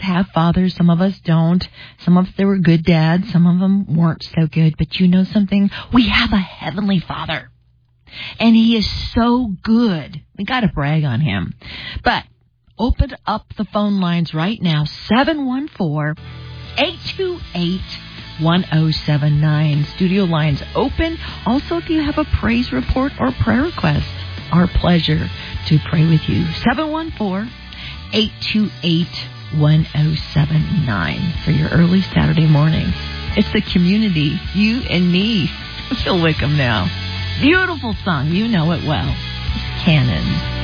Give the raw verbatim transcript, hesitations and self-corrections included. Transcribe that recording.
have fathers. Some of us don't. Some of us, they were good dads. Some of them weren't so good. But you know something? We have a heavenly Father. And he is so good. We got to brag on him. But open up the phone lines right now. seven one four, eight two eight, one oh seven nine. Studio lines open. Also, if you have a praise report or prayer request, our pleasure to pray with you. seven one four, eight two eight, one oh seven nine for your early Saturday morning. It's the community, you and me. Phil Wickham now. Beautiful song. You know it well. It's Canon.